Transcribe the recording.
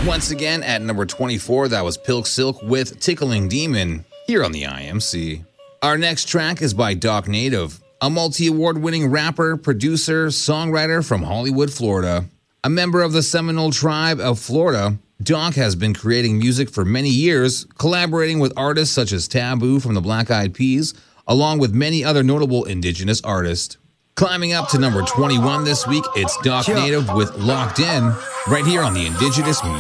Once again, at number 24, that was Pilk Silk with Tickling Demon here on the IMC. Our next track is by Doc Native, a multi-award winning rapper, producer, songwriter from Hollywood, Florida. A member of the Seminole tribe of Florida, Doc has been creating music for many years, collaborating with artists such as Taboo from the Black Eyed Peas, along with many other notable indigenous artists. Climbing up to number 21 this week, it's Doc Native with Locked In, right here on the Indigenous Music